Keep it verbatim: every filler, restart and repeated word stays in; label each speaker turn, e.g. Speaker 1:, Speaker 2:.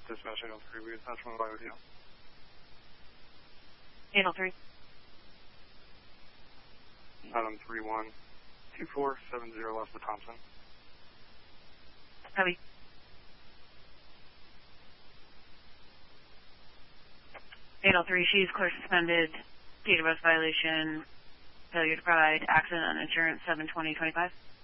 Speaker 1: Dispatch eight oh three, we attach one by with you.
Speaker 2: eight oh three.
Speaker 1: seven three one, two four seven zero left of Thompson.
Speaker 2: Copy. eight oh three, she's clear suspended, date of birth violation, failure to provide accident on insurance seven twenty twenty-five.